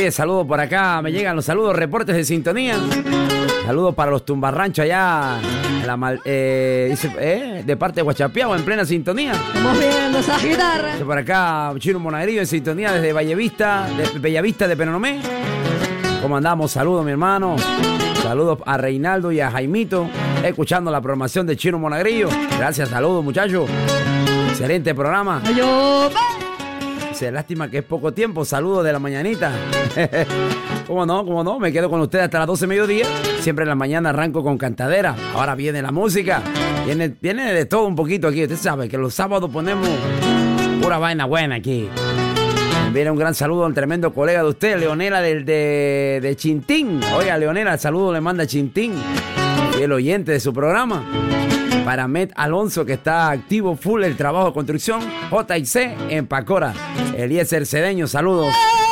Oye, saludos por acá, me llegan los saludos, reportes de sintonía. Saludos para los tumbarranchos allá, de parte de Guachapiao, en plena sintonía. Estamos viendo esas guitarras. Por acá, Chino Monagrillo en sintonía desde Bellavista de Penonomé. ¿Cómo andamos? Saludos, mi hermano. Saludos a Reinaldo y a Jaimito, escuchando la programación de Chino Monagrillo. Gracias, saludos, muchachos. Excelente programa. Lástima que es poco tiempo. Saludos de la mañanita. ¿Cómo no? Me quedo con ustedes hasta las 12 de mediodía. Siempre en la mañana arranco con cantadera. Ahora viene la música. Viene de todo un poquito aquí. Usted sabe que los sábados ponemos pura vaina buena aquí. Viene un gran saludo al tremendo colega de usted, Leonela de Chintín. Oiga, Leonela, el saludo le manda Chintín, el oyente de su programa. Para Met Alonso, que está activo full el trabajo de construcción. JC en Pacora. Eliezer Cedeño, saludos.